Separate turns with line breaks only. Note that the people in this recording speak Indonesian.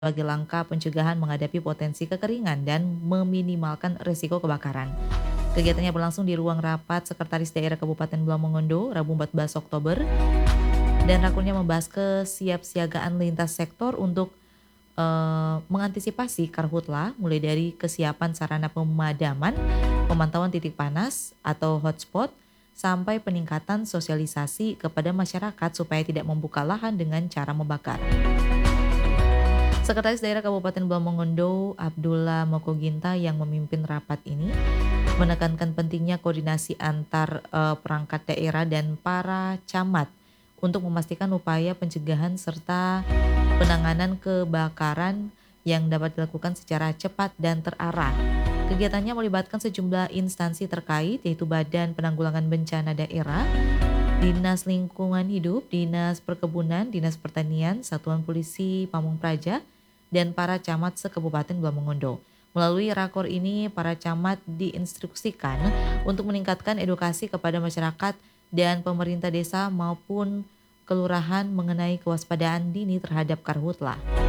sebagai langkah pencegahan menghadapi potensi kekeringan dan meminimalkan risiko kebakaran. Kegiatannya berlangsung di ruang rapat Sekretaris Daerah Kabupaten Pulau Mongondo, Rabu 14 Oktober, dan rakornya membahas kesiapsiagaan lintas sektor untuk mengantisipasi karhutla, mulai dari kesiapan sarana pemadaman, pemantauan titik panas atau hotspot, sampai peningkatan sosialisasi kepada masyarakat supaya tidak membuka lahan dengan cara membakar. Sekretaris Daerah Kabupaten Pulau Mongondo, Abdullah Mokoginta, yang memimpin rapat ini menekankan pentingnya koordinasi antar perangkat daerah dan para camat untuk memastikan upaya pencegahan serta penanganan kebakaran yang dapat dilakukan secara cepat dan terarah. Kegiatannya melibatkan sejumlah instansi terkait, yaitu Badan Penanggulangan Bencana Daerah, Dinas Lingkungan Hidup, Dinas Perkebunan, Dinas Pertanian, Satuan Polisi Pamung Praja, dan para camat se-Kabupaten Pulau Mongondo. Melalui rakor ini, para camat diinstruksikan untuk meningkatkan edukasi kepada masyarakat dan pemerintah desa maupun kelurahan mengenai kewaspadaan dini terhadap karhutla.